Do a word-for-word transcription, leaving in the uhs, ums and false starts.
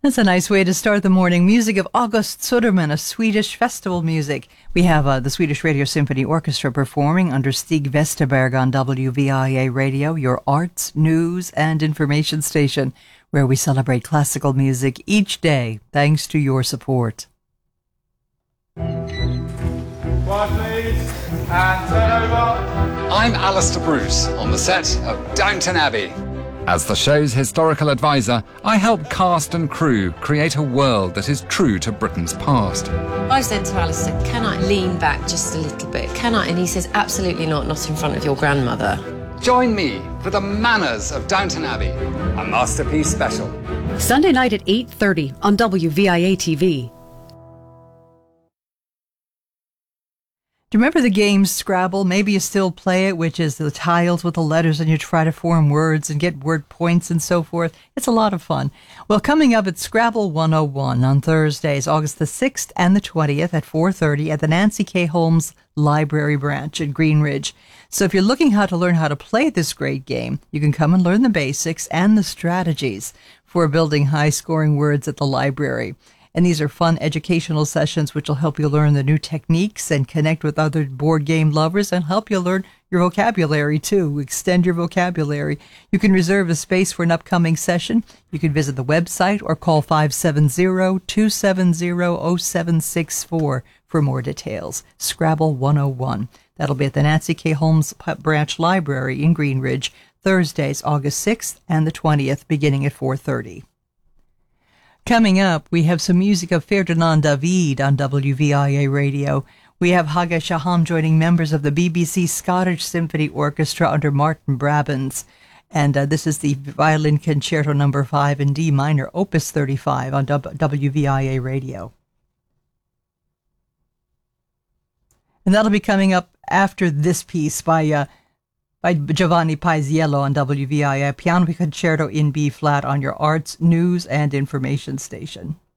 That's a nice way to start the morning. Music of August Söderman, a Swedish festival music. We have uh, the Swedish Radio Symphony Orchestra performing under Stig Westerberg on W V I A Radio, your arts, news, and information station, where we celebrate classical music each day, thanks to your support. Quiet, please, and turn over. I'm Alistair Bruce on the set of Downton Abbey. As the show's historical advisor, I help cast and crew create a world that is true to Britain's past. I said to Alistair, can I lean back just a little bit? Can I? And he says, absolutely not, not in front of your grandmother. Join me for the manners of Downton Abbey, a masterpiece special. Sunday night at eight thirty on W V I A T V. Do you remember the game Scrabble? Maybe you still play it, which is the tiles with the letters and you try to form words and get word points and so forth. It's a lot of fun. Well, coming up at Scrabble one oh one on Thursdays, August the sixth and the twentieth at four thirty at the Nancy K. Holmes Library Branch in Greenridge. So if you're looking how to learn how to play this great game, you can come and learn the basics and the strategies for building high-scoring words at the library. And these are fun educational sessions which will help you learn the new techniques and connect with other board game lovers and help you learn your vocabulary too, extend your vocabulary. You can reserve a space for an upcoming session. You can visit the website or call five seven zero, two seven zero, zero seven six four for more details. Scrabble one oh one. That'll be at the Nancy K. Holmes Branch Library in Greenridge, Thursdays, August sixth and the twentieth, beginning at four thirty. Coming up, we have some music of Ferdinand David on W V I A Radio. We have Hage Shaham joining members of the B B C Scottish Symphony Orchestra under Martin Brabants. And uh, this is the Violin Concerto number five in D minor, Opus thirty-five on W V I A Radio. And that'll be coming up after this piece by uh, by Giovanni Paisiello on W V I A, Piano Concerto in B-flat on your arts, news, and information station.